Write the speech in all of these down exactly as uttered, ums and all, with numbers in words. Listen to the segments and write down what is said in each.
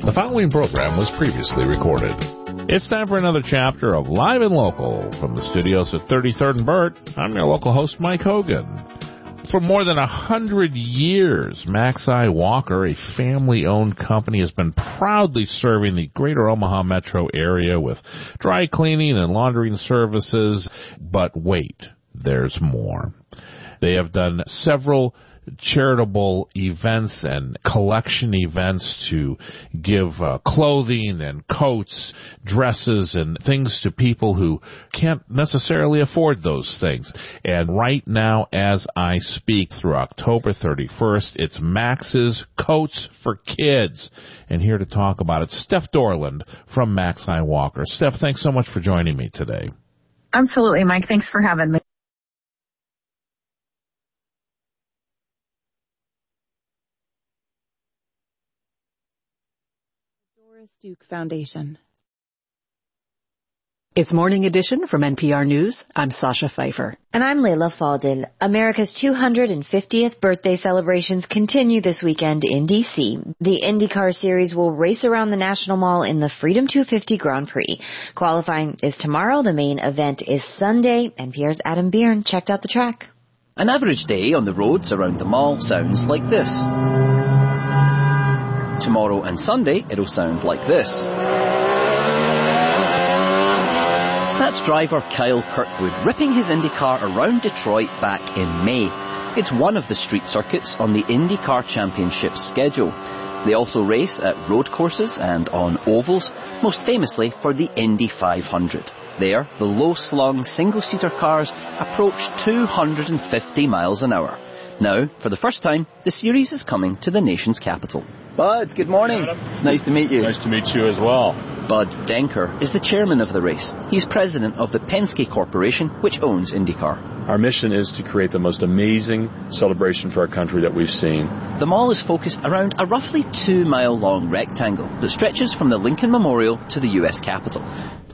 The following program was previously recorded. It's time for another chapter of Live and Local from the studios at thirty-third and Burt. I'm your local host, Mike Hogan. For more than a hundred years, Maxi Walker, a family-owned company, has been proudly serving the greater Omaha metro area with dry cleaning and laundering services. But wait, there's more. They have done several charitable events and collection events to give uh, clothing and coats, dresses, and things to people who can't necessarily afford those things. And right now, as I speak, through October thirty-first, it's Max's Coats for Kids. And here to talk about it, Steph Dorland from Maxi Walker. Steph, thanks so much for joining me today. Absolutely, Mike. Thanks for having me. Duke Foundation. It's Morning Edition from N P R News. I'm Sasha Pfeiffer. And I'm Layla Faldil. America's two hundred fiftieth birthday celebrations continue this weekend in D C. The IndyCar Series will race around the National Mall in the Freedom two fifty Grand Prix. Qualifying is tomorrow. The main event is Sunday. N P R's Adam Byrne checked out the track. An average day on the roads around the mall sounds like this. Tomorrow and Sunday, it'll sound like this. That's driver Kyle Kirkwood ripping his IndyCar around Detroit back in May. It's one of the street circuits on the IndyCar Championship schedule. They also race at road courses and on ovals, most famously for the Indy five hundred. There, the low-slung single-seater cars approach two hundred fifty miles an hour. Now, for the first time, the series is coming to the nation's capital. Bud, good morning. It's nice to meet you. Nice to meet you as well. Bud Denker is the chairman of the race. He's president of the Penske Corporation, which owns IndyCar. Our mission is to create the most amazing celebration for our country that we've seen. The mall is focused around a roughly two-mile-long rectangle that stretches from the Lincoln Memorial to the U S Capitol.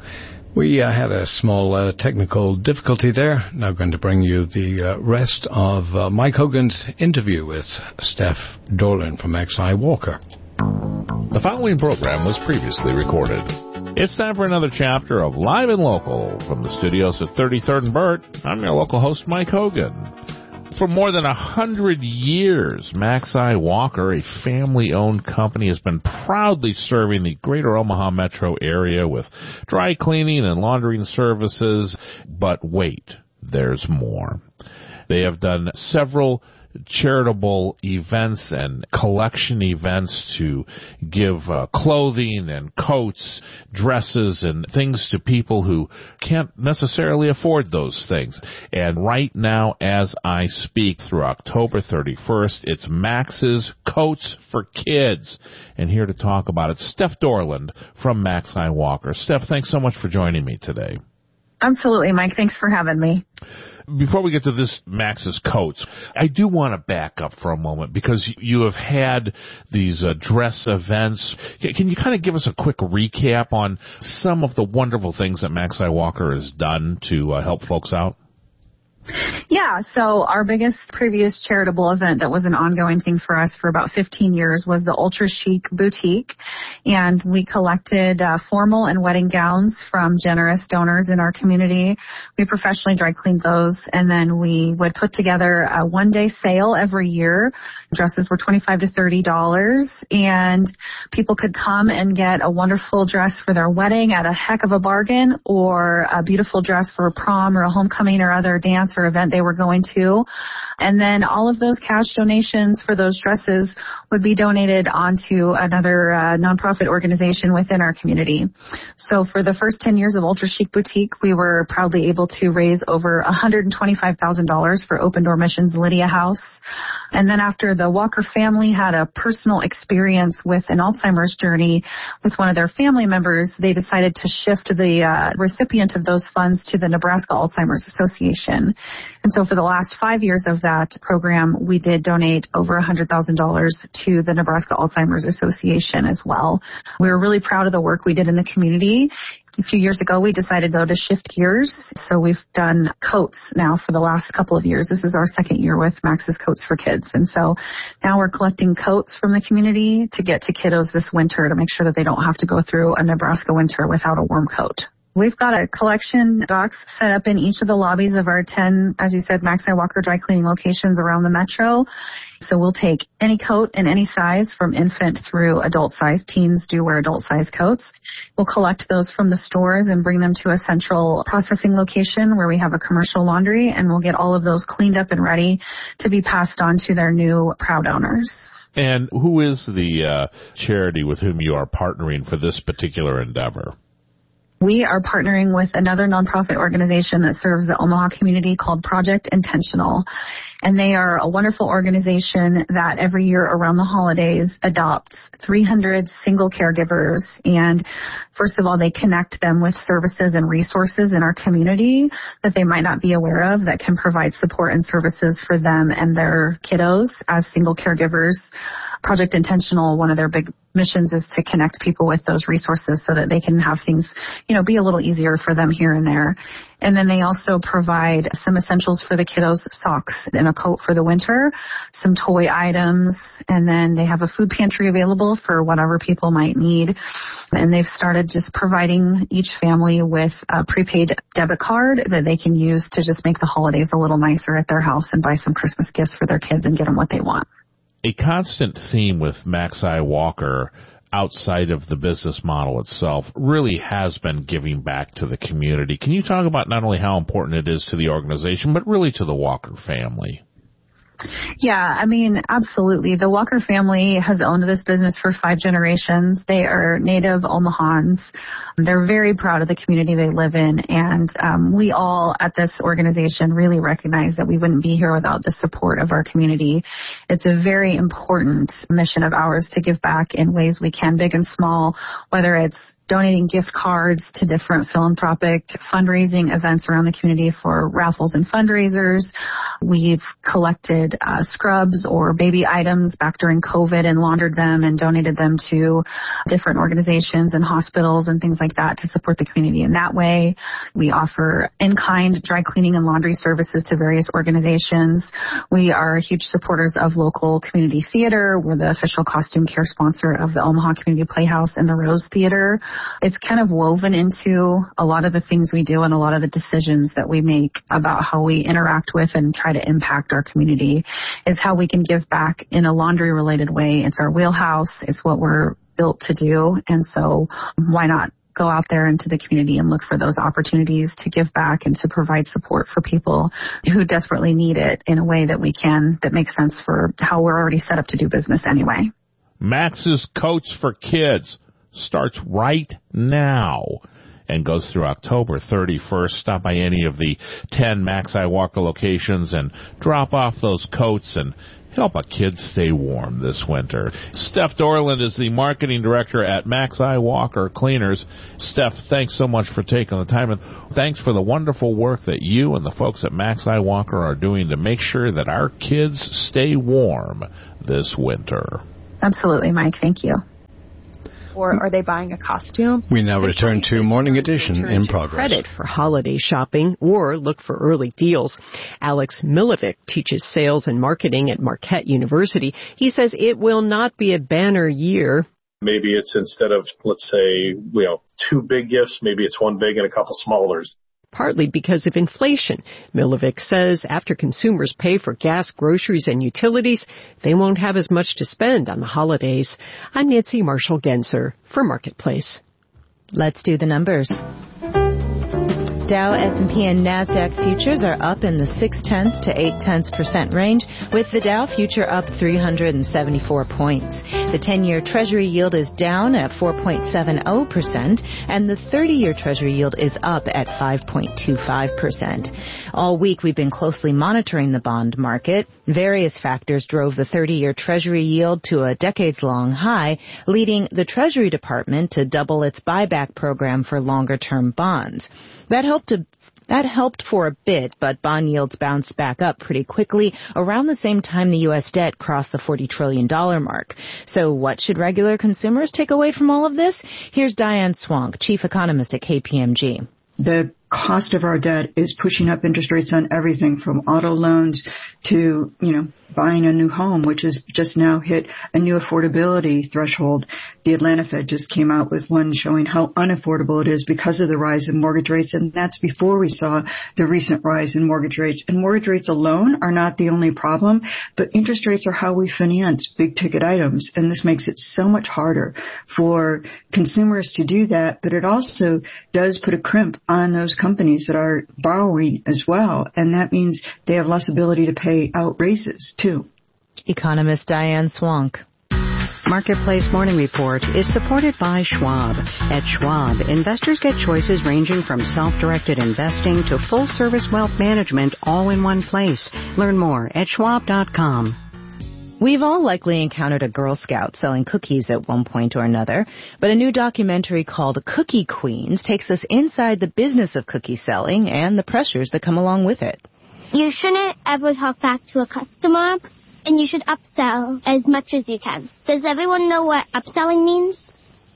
We uh, had a small uh, technical difficulty there. Now going to bring you the uh, rest of uh, Mike Hogan's interview with Steph Dorland from Maxi Walker. The following program was previously recorded. It's time for another chapter of Live and Local from the studios at thirty-third and Burt. I'm your local host, Mike Hogan. For more than a hundred years, Maxi Walker, a family-owned company, has been proudly serving the greater Omaha metro area with dry cleaning and laundering services. But wait, there's more. They have done several charitable events and collection events to give uh, clothing and coats, dresses, and things to people who can't necessarily afford those things. And right now, as I speak, through October thirty-first, it's Max's Coats for Kids. And here to talk about it, Steph Dorland from Maxi Walker. Steph, thanks so much for joining me today. Absolutely, Mike. Thanks for having me. Before we get to this Max's Coats, I do want to back up for a moment because you have had these uh, dress events. Can you kind of give us a quick recap on some of the wonderful things that Maxi Walker has done to uh, help folks out? Yeah, so our biggest previous charitable event that was an ongoing thing for us for about fifteen years was the Ultra Chic Boutique, and we collected uh, formal and wedding gowns from generous donors in our community. We professionally dry cleaned those, and then we would put together a one-day sale every year. Dresses were twenty-five to thirty dollars, and people could come and get a wonderful dress for their wedding at a heck of a bargain, or a beautiful dress for a prom or a homecoming or other dance or event they were going to. And then all of those cash donations for those dresses would be donated onto another uh, nonprofit organization within our community. So for the first ten years of Ultra Chic Boutique, we were proudly able to raise over one hundred twenty-five thousand dollars for Open Door Mission's Lydia House. And then after the Walker family had a personal experience with an Alzheimer's journey with one of their family members, they decided to shift the uh, recipient of those funds to the Nebraska Alzheimer's Association. And so for the last five years of that program, we did donate over one hundred thousand dollars to the Nebraska Alzheimer's Association as well. We were really proud of the work we did in the community. A few years ago, we decided, though, to shift gears. So we've done coats now for the last couple of years. This is our second year with Max's Coats for Kids. And so now we're collecting coats from the community to get to kiddos this winter to make sure that they don't have to go through a Nebraska winter without a warm coat. We've got a collection box set up in each of the lobbies of our ten, as you said, Maxi Walker dry cleaning locations around the metro. So we'll take any coat in any size from infant through adult size. Teens do wear adult size coats. We'll collect those from the stores and bring them to a central processing location where we have a commercial laundry, and we'll get all of those cleaned up and ready to be passed on to their new proud owners. And who is the uh, charity with whom you are partnering for this particular endeavor? We are partnering with another nonprofit organization that serves the Omaha community called Project Intentional. And they are a wonderful organization that every year around the holidays adopts three hundred single caregivers. And first of all, they connect them with services and resources in our community that they might not be aware of that can provide support and services for them and their kiddos as single caregivers. Project Intentional, one of their big missions is to connect people with those resources so that they can have things, you know, be a little easier for them here and there. And then they also provide some essentials for the kiddos, socks and a coat for the winter, some toy items, and then they have a food pantry available for whatever people might need. And they've started just providing each family with a prepaid debit card that they can use to just make the holidays a little nicer at their house and buy some Christmas gifts for their kids and get them what they want. A constant theme with Maxi Walker outside of the business model itself really has been giving back to the community. Can you talk about not only how important it is to the organization, but really to the Walker family? Yeah, I mean, absolutely. The Walker family has owned this business for five generations. They are native Omahans. They're very proud of the community they live in. And um, we all at this organization really recognize that we wouldn't be here without the support of our community. It's a very important mission of ours to give back in ways we can, big and small, whether it's donating gift cards to different philanthropic fundraising events around the community for raffles and fundraisers. We've collected uh, scrubs or baby items back during COVID and laundered them and donated them to different organizations and hospitals and things like that to support the community in that way. We offer in-kind dry cleaning and laundry services to various organizations. We are huge supporters of local community theater. We're the official costume care sponsor of the Omaha Community Playhouse and the Rose Theater. It's kind of woven into a lot of the things we do and a lot of the decisions that we make about how we interact with and try to impact our community is how we can give back in a laundry-related way. It's our wheelhouse. It's what we're built to do. And so why not go out there into the community and look for those opportunities to give back and to provide support for people who desperately need it in a way that we can, that makes sense for how we're already set up to do business anyway. Max's Coats for Kids starts right now and goes through October thirty-first. Stop by any of the ten Maxi Walker locations and drop off those coats and help a kid stay warm this winter. Steph Dorland is the marketing director at Maxi Walker Cleaners. Steph, thanks so much for taking the time, and thanks for the wonderful work that you and the folks at Maxi Walker are doing to make sure that our kids stay warm this winter. Absolutely, Mike. Thank you. Or are they buying a costume? We now return to Morning Edition in progress. Credit for holiday shopping or look for early deals. Alex Milovic teaches sales and marketing at Marquette University. He says it will not be a banner year. Maybe it's instead of, let's say, you know, two big gifts, maybe it's one big and a couple smallers. Partly because of inflation. Milovic says after consumers pay for gas, groceries, and utilities, they won't have as much to spend on the holidays. I'm Nancy Marshall-Genzer for Marketplace. Let's do the numbers. Dow, S and P, and NASDAQ futures are up in the six tenths to eight tenths percent range, with the Dow future up three hundred seventy-four points. The ten-year Treasury yield is down at four point seven zero percent, and the thirty-year Treasury yield is up at five point two five percent. All week, we've been closely monitoring the bond market. Various factors drove the thirty-year Treasury yield to a decades-long high, leading the Treasury Department to double its buyback program for longer-term bonds. That helped to That helped for a bit, but bond yields bounced back up pretty quickly around the same time the U S debt crossed the forty trillion dollars mark. So what should regular consumers take away from all of this? Here's Diane Swank, chief economist at K P M G. The cost of our debt is pushing up interest rates on everything from auto loans to, you know, buying a new home, which has just now hit a new affordability threshold. The Atlanta Fed just came out with one showing how unaffordable it is because of the rise in mortgage rates, and that's before we saw the recent rise in mortgage rates. And mortgage rates alone are not the only problem, but interest rates are how we finance big ticket items, and this makes it so much harder for consumers to do that, but it also does put a crimp on those companies that are borrowing as well, and that means they have less ability to pay out raises too. Economist Diane Swank. Marketplace Morning Report is supported by Schwab. At Schwab, investors get choices ranging from self-directed investing to full-service wealth management all in one place. Learn more at schwab dot com. We've all likely encountered a Girl Scout selling cookies at one point or another, but a new documentary called Cookie Queens takes us inside the business of cookie selling and the pressures that come along with it. You shouldn't ever talk back to a customer, and you should upsell as much as you can. Does everyone know what upselling means?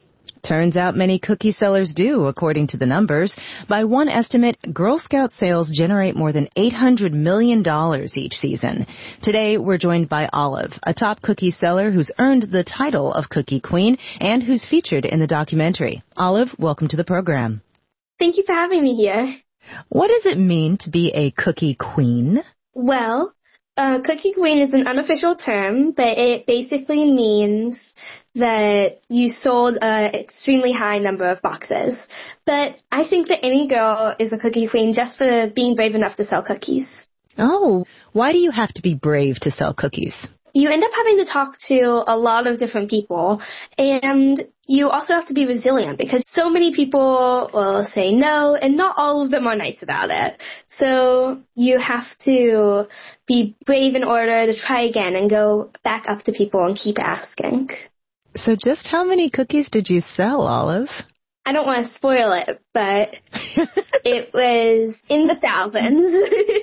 Turns out many cookie sellers do, according to the numbers. By one estimate, Girl Scout sales generate more than eight hundred million dollars each season. Today, we're joined by Olive, a top cookie seller who's earned the title of Cookie Queen and who's featured in the documentary. Olive, welcome to the program. Thank you for having me here. What does it mean to be a cookie queen? Well, uh, cookie queen is an unofficial term, but it basically means that you sold an extremely high number of boxes. But I think that any girl is a cookie queen just for being brave enough to sell cookies. Oh, why do you have to be brave to sell cookies? You end up having to talk to a lot of different people, and you also have to be resilient because so many people will say no, and not all of them are nice about it. So you have to be brave in order to try again and go back up to people and keep asking. So just how many cookies did you sell, Olive? I don't want to spoil it, but it was in the thousands.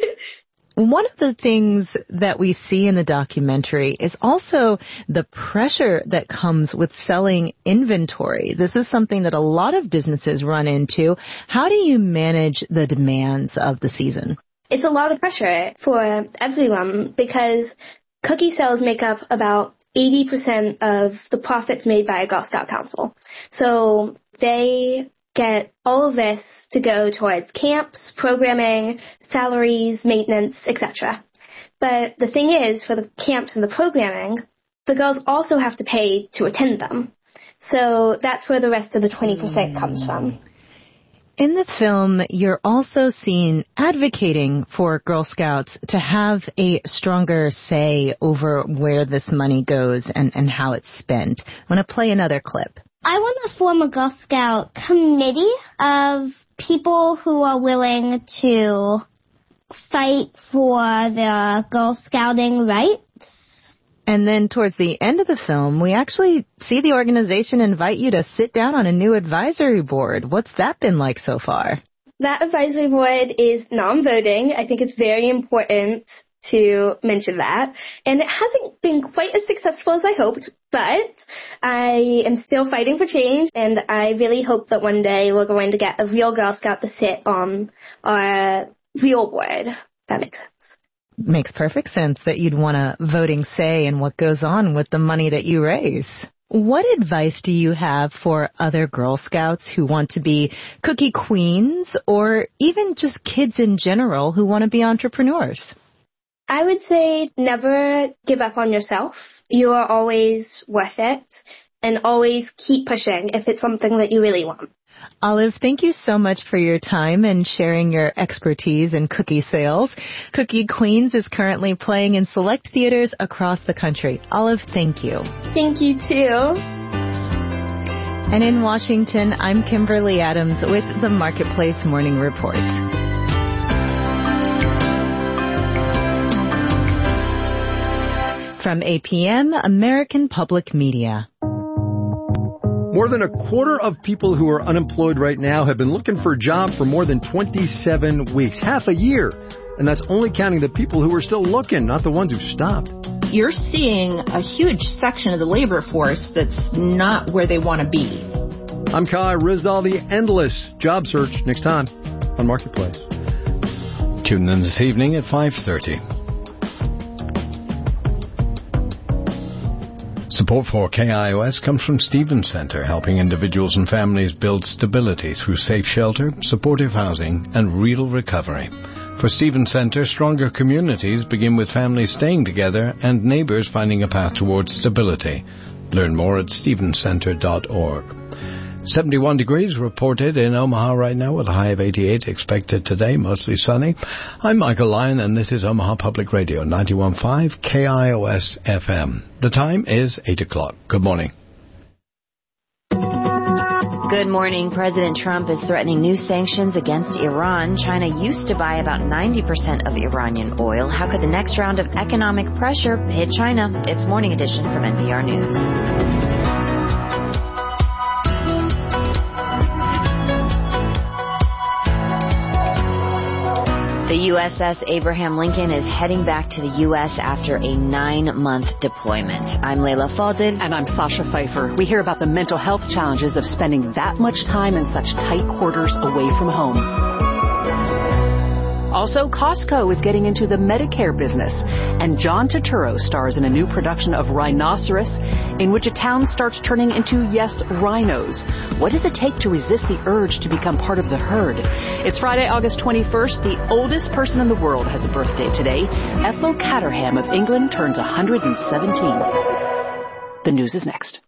One of the things that we see in the documentary is also the pressure that comes with selling inventory. This is something that a lot of businesses run into. How do you manage the demands of the season? It's a lot of pressure for everyone because cookie sales make up about eighty percent of the profits made by a Girl Scout Council. So they get all of this to go towards camps, programming, salaries, maintenance, et cetera. But the thing is, for the camps and the programming, the girls also have to pay to attend them. So that's where the rest of the twenty percent comes from. In the film, you're also seen advocating for Girl Scouts to have a stronger say over where this money goes and, and how it's spent. I want to play another clip. I want to form a Girl Scout committee of people who are willing to fight for their Girl Scouting rights. And then towards the end of the film, we actually see the organization invite you to sit down on a new advisory board. What's that been like so far? That advisory board is non-voting. I think it's very important to mention that. And it hasn't been quite as successful as I hoped, but I am still fighting for change, and I really hope that one day we're going to get a real Girl Scout to sit on our real board. That makes sense. Makes perfect sense that you'd want a voting say in what goes on with the money that you raise. What advice do you have for other Girl Scouts who want to be cookie queens or even just kids in general who want to be entrepreneurs? I would say never give up on yourself. You are always worth it, and always keep pushing if it's something that you really want. Olive, thank you so much for your time and sharing your expertise in cookie sales. Cookie Queens is currently playing in select theaters across the country. Olive, thank you. Thank you, too. And in Washington, I'm Kimberly Adams with the Marketplace Morning Report. From A P M, American Public Media. More than a quarter of people who are unemployed right now have been looking for a job for more than twenty-seven weeks, half a year. And that's only counting the people who are still looking, not the ones who stopped. You're seeing a huge section of the labor force that's not where they want to be. I'm Kai Rizdal, the endless job search, next time on Marketplace. Tune in this evening at five thirty. Support for K I O S comes from Stevens Center, helping individuals and families build stability through safe shelter, supportive housing, and real recovery. For Stevens Center, stronger communities begin with families staying together and neighbors finding a path towards stability. Learn more at stevens center dot org. seventy-one degrees reported in Omaha right now with a high of eighty-eight expected today, mostly sunny. I'm Michael Lyon and this is Omaha Public Radio, ninety-one point five K I O S F M. The time is eight o'clock. Good morning. Good morning. President Trump is threatening new sanctions against Iran. China used to buy about ninety percent of Iranian oil. How could the next round of economic pressure hit China? It's Morning Edition from N P R News. The U S S Abraham Lincoln is heading back to the U S after a nine-month deployment. I'm Layla Faldin. And I'm Sasha Pfeiffer. We hear about the mental health challenges of spending that much time in such tight quarters away from home. Also, Costco is getting into the Medicare business, and John Turturro stars in a new production of Rhinoceros, in which a town starts turning into, yes, rhinos. What does it take to resist the urge to become part of the herd? It's Friday, August twenty-first. The oldest person in the world has a birthday today. Ethel Caterham of England turns one hundred seventeen. The news is next.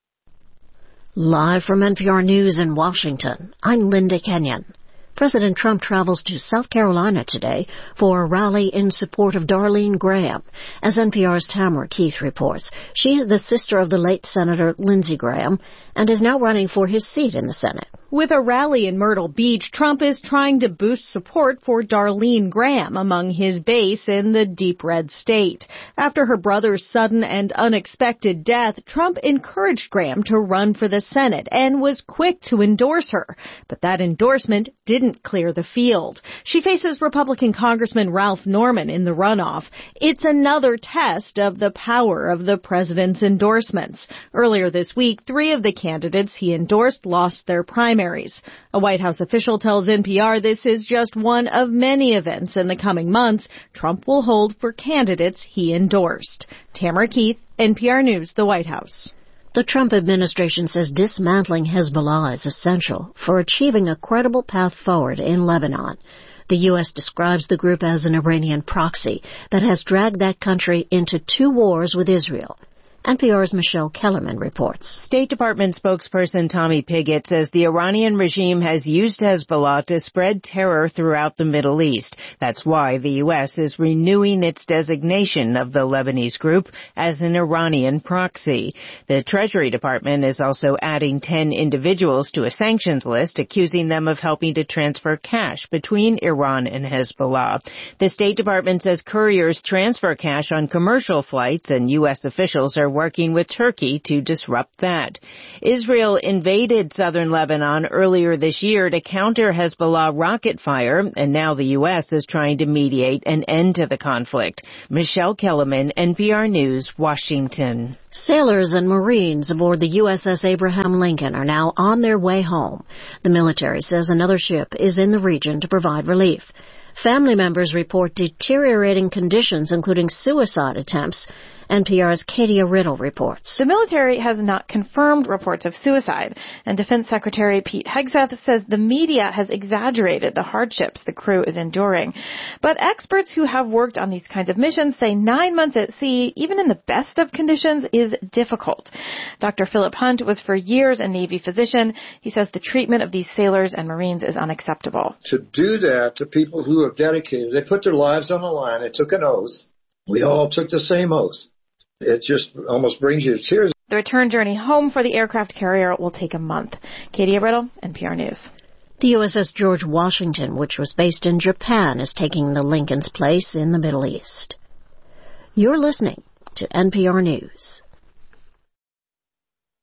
Live from N P R News in Washington, I'm Linda Kenyon. President Trump travels to South Carolina today for a rally in support of Darlene Graham. As N P R's Tamara Keith reports, she is the sister of the late Senator Lindsey Graham and is now running for his seat in the Senate. With a rally in Myrtle Beach, Trump is trying to boost support for Darlene Graham among his base in the deep red state. After her brother's sudden and unexpected death, Trump encouraged Graham to run for the Senate and was quick to endorse her. But that endorsement didn't clear the field. She faces Republican Congressman Ralph Norman in the runoff. It's another test of the power of the president's endorsements. Earlier this week, three of the candidates he endorsed lost their primaries. A White House official tells N P R this is just one of many events in the coming months Trump will hold for candidates he endorsed. Tamara Keith, N P R News, the White House. The Trump administration says dismantling Hezbollah is essential for achieving a credible path forward in Lebanon. The U S describes the group as an Iranian proxy that has dragged that country into two wars with Israel. N P R's Michelle Kellerman reports. State Department spokesperson Tommy Pigott says the Iranian regime has used Hezbollah to spread terror throughout the Middle East. That's why the U S is renewing its designation of the Lebanese group as an Iranian proxy. The Treasury Department is also adding ten individuals to a sanctions list, accusing them of helping to transfer cash between Iran and Hezbollah. The State Department says couriers transfer cash on commercial flights, and U S officials are working with Turkey to disrupt that. Israel invaded southern Lebanon earlier this year to counter Hezbollah rocket fire, and now the U S is trying to mediate an end to the conflict. Michelle Kellerman, N P R News, Washington. Sailors and Marines aboard the U S S Abraham Lincoln are now on their way home. The military says another ship is in the region to provide relief. Family members report deteriorating conditions, including suicide attempts. N P R's Katia Riddle reports. The military has not confirmed reports of suicide, and Defense Secretary Pete Hegseth says the media has exaggerated the hardships the crew is enduring. But experts who have worked on these kinds of missions say nine months at sea, even in the best of conditions, is difficult. Doctor Philip Hunt was for years a Navy physician. He says the treatment of these sailors and Marines is unacceptable. To do that to people who have dedicated, they put their lives on the line, they took an oath. We all took the same oath. It just almost brings you to tears. The return journey home for the aircraft carrier will take a month. Katie Riddle, N P R News. The U S S George Washington, which was based in Japan, is taking the Lincoln's place in the Middle East. You're listening to N P R News.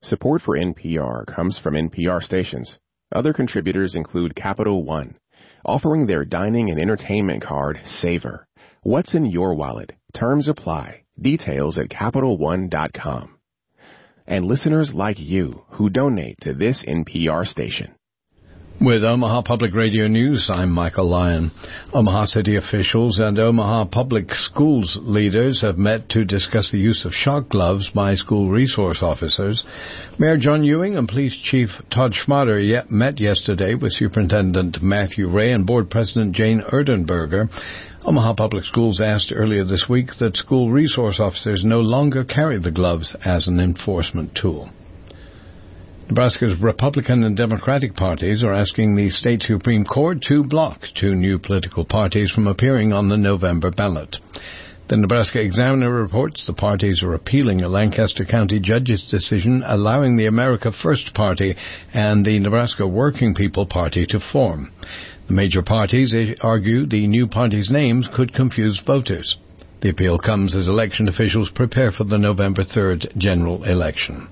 Support for N P R comes from N P R stations. Other contributors include Capital One, offering their dining and entertainment card, Savor. What's in your wallet? Terms apply. Details at Capital One dot com. And listeners like you who donate to this N P R station. With Omaha Public Radio News, I'm Michael Lyon. Omaha City officials and Omaha Public Schools leaders have met to discuss the use of shock gloves by school resource officers. Mayor John Ewing and Police Chief Todd Schmader yet met yesterday with Superintendent Matthew Ray and Board President Jane Erdenberger. Omaha Public Schools asked earlier this week that school resource officers no longer carry the gloves as an enforcement tool. Nebraska's Republican and Democratic parties are asking the state Supreme Court to block two new political parties from appearing on the November ballot. The Nebraska Examiner reports the parties are appealing a Lancaster County judge's decision allowing the America First Party and the Nebraska Working People Party to form. The major parties argue the new parties' names could confuse voters. The appeal comes as election officials prepare for the November third general election.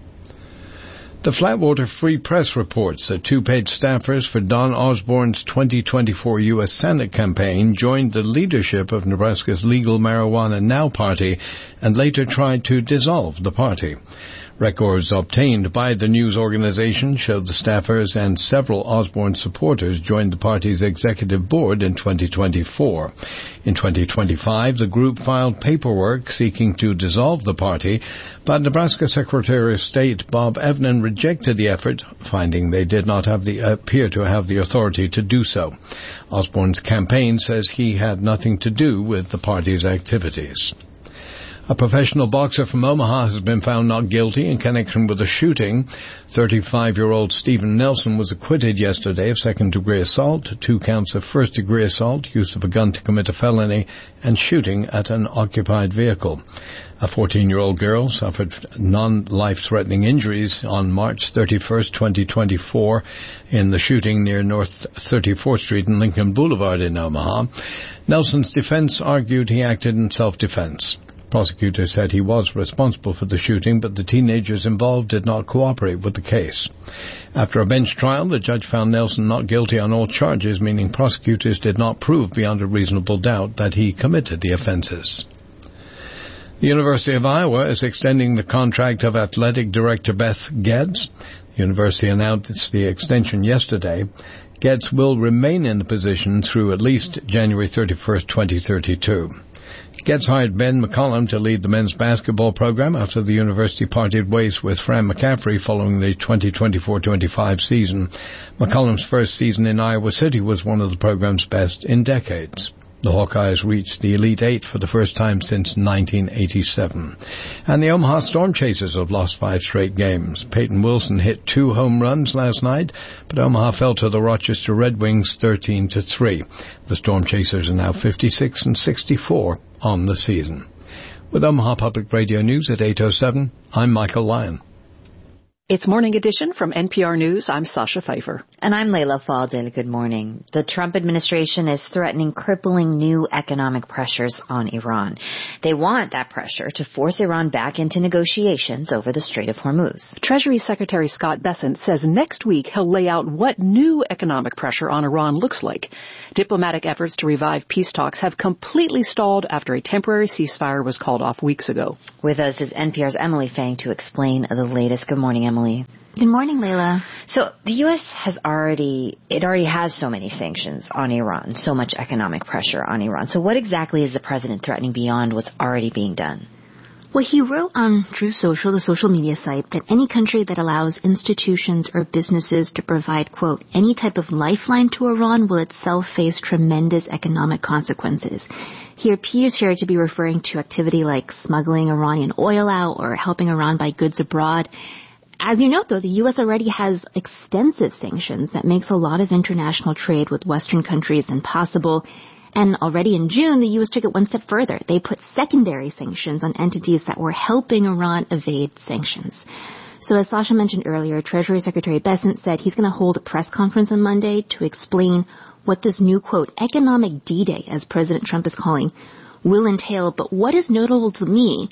The Flatwater Free Press reports that two paid staffers for Don Osborne's twenty twenty-four U S Senate campaign joined the leadership of Nebraska's Legal Marijuana Now party and later tried to dissolve the party. Records obtained by the news organization show the staffers and several Osborne supporters joined the party's executive board in twenty twenty-four. In twenty twenty-five, the group filed paperwork seeking to dissolve the party, but Nebraska Secretary of State Bob Evnen rejected the effort, finding they did not have the, appear to have the authority to do so. Osborne's campaign says he had nothing to do with the party's activities. A professional boxer from Omaha has been found not guilty in connection with a shooting. thirty-five-year-old Stephen Nelson was acquitted yesterday of second-degree assault, two counts of first-degree assault, use of a gun to commit a felony, and shooting at an occupied vehicle. A fourteen-year-old girl suffered non-life-threatening injuries on March thirty-first, twenty twenty-four, in the shooting near North thirty-fourth Street and Lincoln Boulevard in Omaha. Nelson's defense argued he acted in self-defense. Prosecutors said he was responsible for the shooting, but the teenagers involved did not cooperate with the case. After a bench trial, the judge found Nelson not guilty on all charges, meaning prosecutors did not prove beyond a reasonable doubt that he committed the offenses. The University of Iowa is extending the contract of athletic director Beth Getz. The university announced the extension yesterday. Getz will remain in the position through at least January thirty-first, twenty thirty-two. Getz hired Ben McCollum to lead the men's basketball program after the university parted ways with Fran McCaffrey following the twenty twenty-four twenty-five season. McCollum's first season in Iowa City was one of the program's best in decades. The Hawkeyes reached the Elite Eight for the first time since nineteen eighty-seven. And the Omaha Storm Chasers have lost five straight games. Peyton Wilson hit two home runs last night, but Omaha fell to the Rochester Red Wings thirteen to three. The Storm Chasers are now fifty-six and sixty-four on the season. With Omaha Public Radio News at eight oh seven, I'm Michael Lyon. It's Morning Edition from N P R News. I'm Sasha Pfeiffer. And I'm Layla Faldil. Good morning. The Trump administration is threatening crippling new economic pressures on Iran. They want that pressure to force Iran back into negotiations over the Strait of Hormuz. Treasury Secretary Scott Bessent says next week he'll lay out what new economic pressure on Iran looks like. Diplomatic efforts to revive peace talks have completely stalled after a temporary ceasefire was called off weeks ago. With us is N P R's Emily Fang to explain the latest. Good morning, Emily. Good morning, Layla. So the U S has already, it already has so many sanctions on Iran, so much economic pressure on Iran. So what exactly is the president threatening beyond what's already being done? Well, he wrote on True Social, the social media site, that any country that allows institutions or businesses to provide, quote, any type of lifeline to Iran will itself face tremendous economic consequences. He appears here to be referring to activity like smuggling Iranian oil out or helping Iran buy goods abroad. As you note, though, the U S already has extensive sanctions that makes a lot of international trade with Western countries impossible. And already in June, the U S took it one step further. They put secondary sanctions on entities that were helping Iran evade sanctions. So as Sasha mentioned earlier, Treasury Secretary Bessent said he's going to hold a press conference on Monday to explain what this new, quote, economic D-Day, as President Trump is calling, will entail. But what is notable to me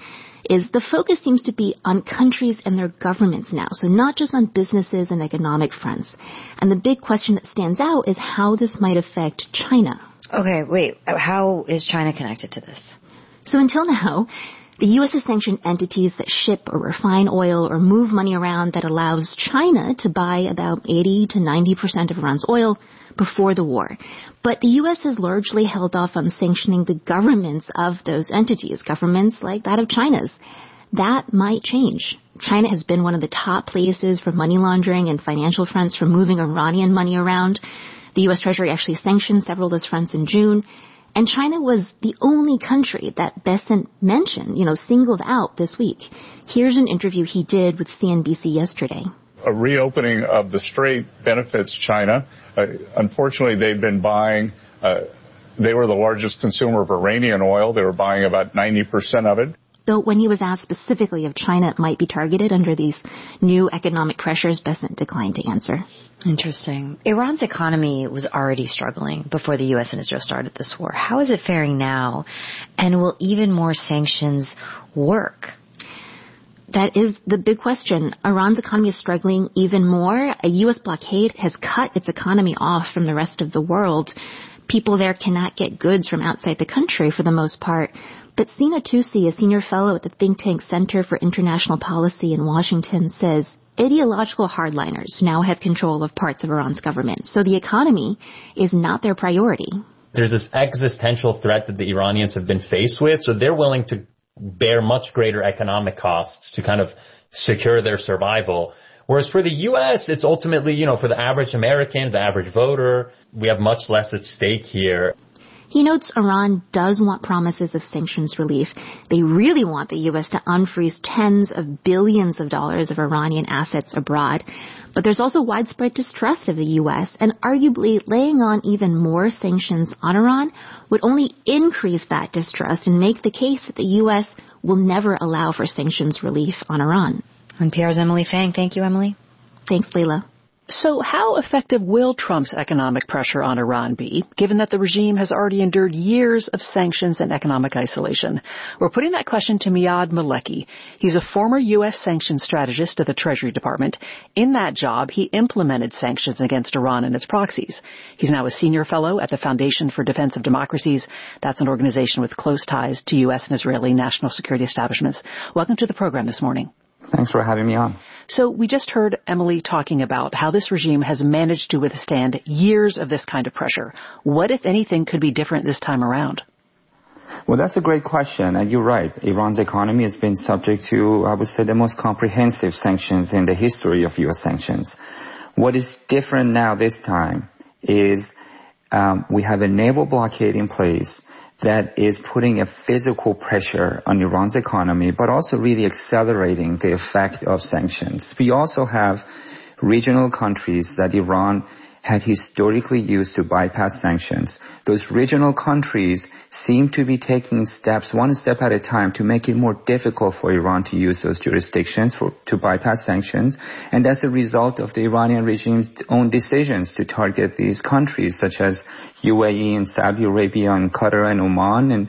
is the focus seems to be on countries and their governments now, so not just on businesses and economic fronts. And the big question that stands out is how this might affect China. Okay, wait, how is China connected to this? So until now, the U S has sanctioned entities that ship or refine oil or move money around that allows China to buy about eighty to ninety percent of Iran's oil before the war. But the U S has largely held off on sanctioning the governments of those entities, governments like that of China's. That might change. China has been one of the top places for money laundering and financial fronts for moving Iranian money around. The U S Treasury actually sanctioned several of those fronts in June. And China was the only country that Bessent mentioned, you know, singled out this week. Here's an interview he did with C N B C yesterday. A reopening of the strait benefits China. Uh, unfortunately, they've been buying, uh, they were the largest consumer of Iranian oil. They were buying about ninety percent of it. Though when he was asked specifically if China might be targeted under these new economic pressures, Bessent declined to answer. Interesting. Iran's economy was already struggling before the U S and Israel started this war. How is it faring now? And will even more sanctions work? That is the big question. Iran's economy is struggling even more. A U S blockade has cut its economy off from the rest of the world. People there cannot get goods from outside the country for the most part. But Sina Tusi, a senior fellow at the think tank Center for International Policy in Washington, says ideological hardliners now have control of parts of Iran's government. So the economy is not their priority. There's this existential threat that the Iranians have been faced with, so they're willing to bear much greater economic costs to kind of secure their survival. Whereas for the U S, it's ultimately, you know, for the average American, the average voter, we have much less at stake here. He notes Iran does want promises of sanctions relief. They really want the U S to unfreeze tens of billions of dollars of Iranian assets abroad. But there's also widespread distrust of the U S, and arguably laying on even more sanctions on Iran would only increase that distrust and make the case that the U S will never allow for sanctions relief on Iran. N P R's Emily Fang. Thank you, Emily. Thanks, Leila. So how effective will Trump's economic pressure on Iran be, given that the regime has already endured years of sanctions and economic isolation? We're putting that question to Miyad Maleki. He's a former U S sanctions strategist at the Treasury Department. In that job, he implemented sanctions against Iran and its proxies. He's now a senior fellow at the Foundation for Defense of Democracies. That's an organization with close ties to U S and Israeli national security establishments. Welcome to the program this morning. Thanks for having me on. So we just heard Emily talking about how this regime has managed to withstand years of this kind of pressure. What, if anything, could be different this time around? Well, that's a great question. And you're right. Iran's economy has been subject to, I would say, the most comprehensive sanctions in the history of U S sanctions. What is different now this time is um, we have a naval blockade in place that is putting a physical pressure on Iran's economy, but also really accelerating the effect of sanctions. We also have regional countries that Iran had historically used to bypass sanctions. Those regional countries seem to be taking steps, one step at a time, to make it more difficult for Iran to use those jurisdictions for, to bypass sanctions. And that's a result of the Iranian regime's own decisions to target these countries, such as U A E and Saudi Arabia and Qatar and Oman. And,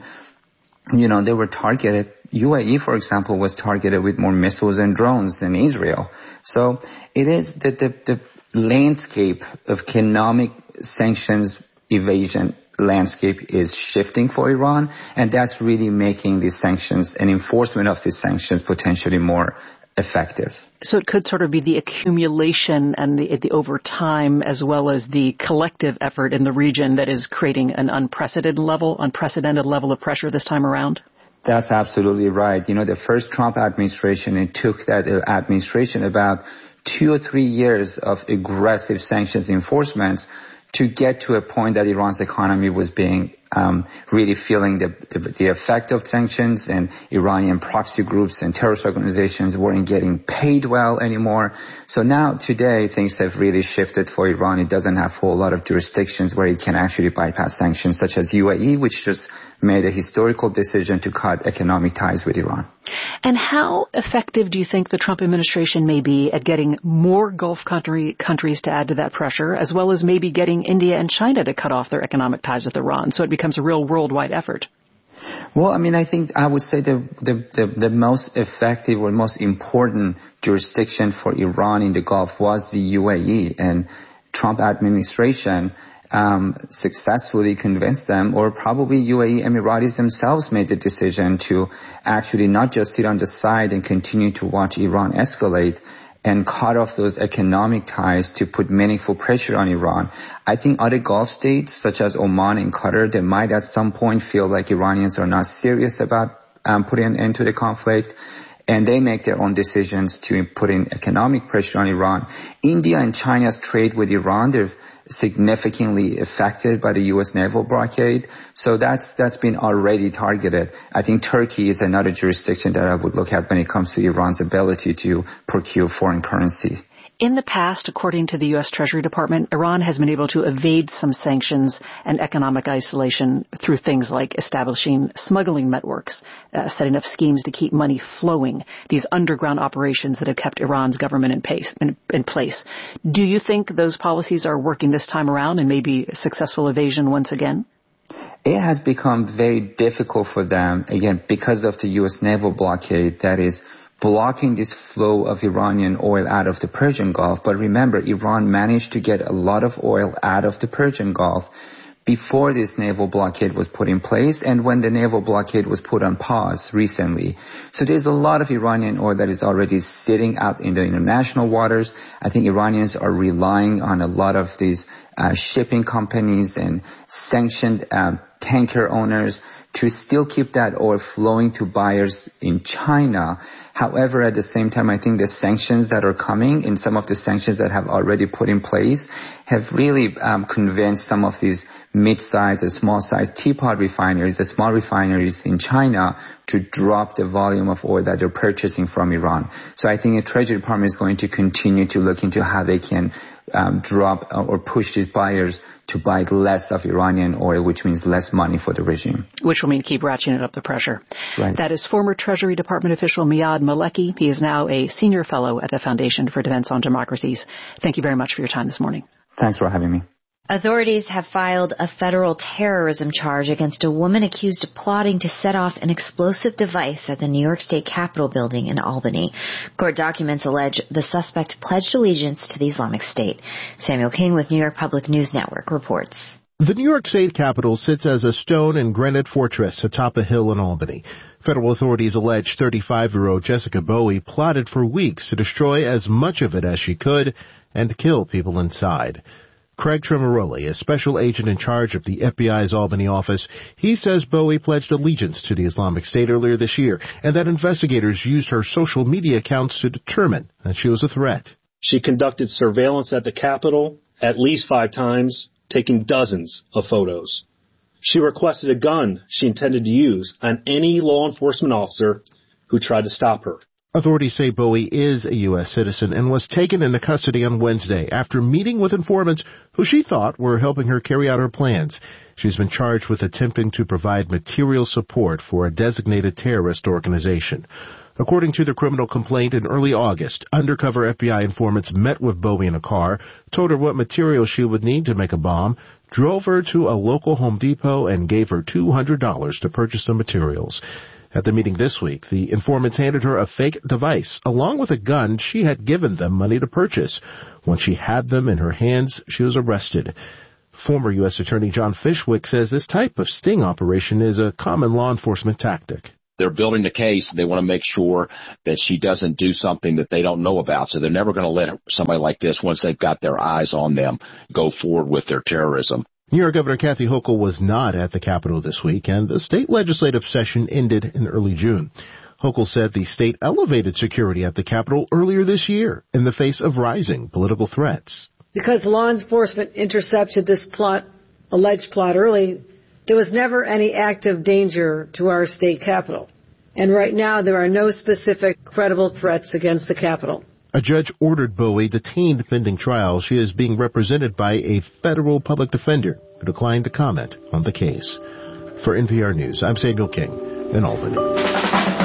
you know, they were targeted. U A E, for example, was targeted with more missiles and drones than Israel. So it is that the, the landscape of economic sanctions evasion landscape is shifting for Iran, and that's really making these sanctions and enforcement of these sanctions potentially more effective. So it could sort of be the accumulation and the, the over time, as well as the collective effort in the region, that is creating an unprecedented level, unprecedented level of pressure this time around? That's absolutely right. You know, the first Trump administration, it took that administration about two or three years of aggressive sanctions enforcement to get to a point that Iran's economy was being um, really feeling the, the, the effect of sanctions, and Iranian proxy groups and terrorist organizations weren't getting paid well anymore. So now today things have really shifted for Iran. It doesn't have a whole lot of jurisdictions where it can actually bypass sanctions, such as U A E, which just made a historical decision to cut economic ties with Iran. And how effective do you think the Trump administration may be at getting more Gulf country, countries to add to that pressure, as well as maybe getting India and China to cut off their economic ties with Iran, so it becomes a real worldwide effort? Well, I mean, I think I would say the, the, the, the most effective or most important jurisdiction for Iran in the Gulf was the U A E, and Trump administration um, successfully convinced them, or probably U A E Emiratis themselves made the decision to actually not just sit on the side and continue to watch Iran escalate and cut off those economic ties to put meaningful pressure on Iran. I think other Gulf states, such as Oman and Qatar, they might at some point feel like Iranians are not serious about um, putting an end to the conflict, and they make their own decisions to put in economic pressure on Iran. India and China's trade with Iran, they're significantly affected by the U S naval blockade. So that's that's been already targeted. I think Turkey is another jurisdiction that I would look at when it comes to Iran's ability to procure foreign currency. In the past, according to the U S Treasury Department, Iran has been able to evade some sanctions and economic isolation through things like establishing smuggling networks, uh, setting up schemes to keep money flowing, these underground operations that have kept Iran's government in, pace, in, in place. Do you think those policies are working this time around and maybe successful evasion once again? It has become very difficult for them, again, because of the U S naval blockade that is blocking this flow of Iranian oil out of the Persian Gulf. But remember, Iran managed to get a lot of oil out of the Persian Gulf before this naval blockade was put in place and when the naval blockade was put on pause recently. So there's a lot of Iranian oil that is already sitting out in the international waters. I think Iranians are relying on a lot of these uh, shipping companies and sanctioned um, tanker owners to still keep that oil flowing to buyers in China. However, at the same time, I think the sanctions that are coming and some of the sanctions that have already put in place have really um, convinced some of these mid-sized and small-sized teapot refineries, the small refineries in China, to drop the volume of oil that they're purchasing from Iran. So I think the Treasury Department is going to continue to look into how they can um, drop or push these buyers to buy less of Iranian oil, which means less money for the regime. Which will mean keep ratcheting up the pressure. Right. That is former Treasury Department official Miyad Maleki. He is now a senior fellow at the Foundation for Defense on Democracies. Thank you very much for your time this morning. Thanks for having me. Authorities have filed a federal terrorism charge against a woman accused of plotting to set off an explosive device at the New York State Capitol building in Albany. Court documents allege the suspect pledged allegiance to the Islamic State. Samuel King with New York Public News Network reports. The New York State Capitol sits as a stone and granite fortress atop a hill in Albany. Federal authorities allege thirty-five-year-old Jessica Bowie plotted for weeks to destroy as much of it as she could and kill people inside. Craig Tremaroli, a special agent in charge of the F B I's Albany office, he says Bowie pledged allegiance to the Islamic State earlier this year and that investigators used her social media accounts to determine that she was a threat. She conducted surveillance at the Capitol at least five times, taking dozens of photos. She requested a gun she intended to use on any law enforcement officer who tried to stop her. Authorities say Bowie is a U S citizen and was taken into custody on Wednesday after meeting with informants who she thought were helping her carry out her plans. She's been charged with attempting to provide material support for a designated terrorist organization. According to the criminal complaint, in early August, undercover F B I informants met with Bowie in a car, told her what material she would need to make a bomb, drove her to a local Home Depot, and gave her two hundred dollars to purchase the materials. At the meeting this week, the informants handed her a fake device, along with a gun she had given them money to purchase. Once she had them in her hands, she was arrested. Former U S Attorney John Fishwick says this type of sting operation is a common law enforcement tactic. They're building the case. They want to make sure that she doesn't do something that they don't know about. So they're never going to let somebody like this, once they've got their eyes on them, go forward with their terrorism. New York Governor Kathy Hochul was not at the Capitol this week, and the state legislative session ended in early June. Hochul said the state elevated security at the Capitol earlier this year in the face of rising political threats. Because law enforcement intercepted this plot, alleged plot early, there was never any active danger to our state Capitol. And right now, there are no specific credible threats against the Capitol. A judge ordered Bowie detained pending trial. She is being represented by a federal public defender who declined to comment on the case. For N P R News, I'm Samuel King in Albany.